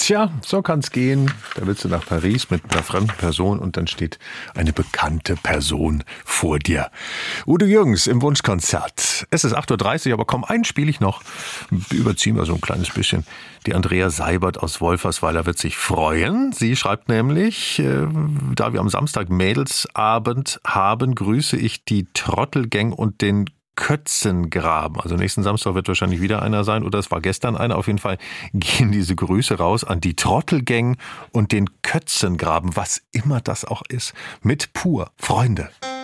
Tja, so kann's gehen. Da willst du nach Paris mit einer fremden Person und dann steht eine bekannte Person vor dir. Udo Jürgens im Wunschkonzert. Es ist 8.30 Uhr, aber komm, einen spiele ich noch. Überziehen wir so ein kleines bisschen. Die Andrea Seibert aus Wolfersweiler wird sich freuen. Sie schreibt nämlich, da wir am Samstag Mädelsabend haben, grüße ich die Trottelgang und den Kötzengraben. Also nächsten Samstag wird wahrscheinlich wieder einer sein oder es war gestern einer. Auf jeden Fall gehen diese Grüße raus an die Trottelgang und den Kötzengraben, was immer das auch ist. Mit Pur. Freunde.